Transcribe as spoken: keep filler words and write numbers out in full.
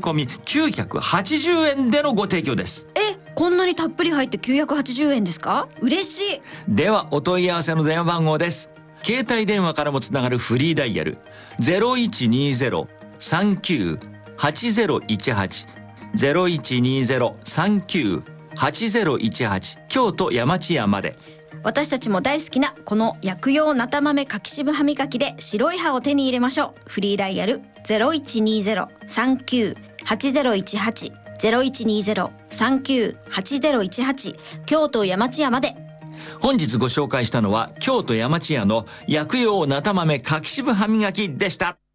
込みきゅうひゃくはちじゅうえんでのご提供です。 え、こんなにたっぷり入ってきゅうひゃくはちじゅうえんですか？嬉しい。 ではお問い合わせの電話番号です。携帯電話からもつながるフリーダイヤル ゼロいちにゼロ さんきゅう はちゼロいちはち ゼロいちにゼロ さんきゅう はちゼロいちはち京都山千屋まで。 私たちも大好きなこの薬用なた豆かきしぶ歯磨きで白い歯を手に入れましょう。フリーダイヤル ゼロいちにゼロ さんきゅう はちゼロいちはち ゼロいちにゼロ さんきゅう はちゼロいちはち京都山千屋まで。 本日ご紹介したのは京都山千屋の薬用なた豆かきしぶ歯磨きでした。